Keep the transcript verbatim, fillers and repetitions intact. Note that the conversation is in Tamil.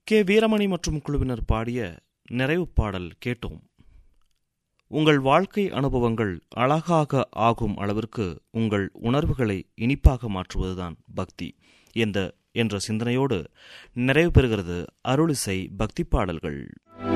கே வீரமணி மற்றும் குழுவினர் பாடிய நிறைவு பாடல் கேட்டோம். உங்கள் வாழ்க்கை அனுபவங்கள் அழகாக ஆகும் அளவிற்கு உங்கள் உணர்வுகளை இனிப்பாக மாற்றுவதுதான் பக்தி என்ற என்ற சிந்தனையோடு நிறைவு பெறுகிறது அருளிசை பக்தி பாடல்கள்.